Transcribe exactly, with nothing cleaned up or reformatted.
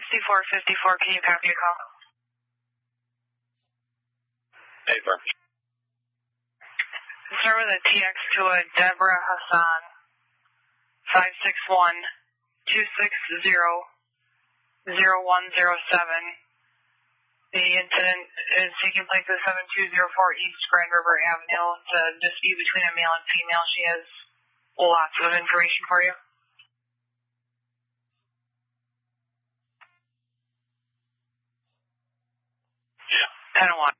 sixty-four fifty-four, can you copy a call? Paper. Start with a T X to a Deborah Hassan, five six one, two six zero, zero one zero seven. The incident is taking place at seven two zero four East Grand River Avenue. It's a dispute between a male and female. She has lots of information for you. Yeah. ten one.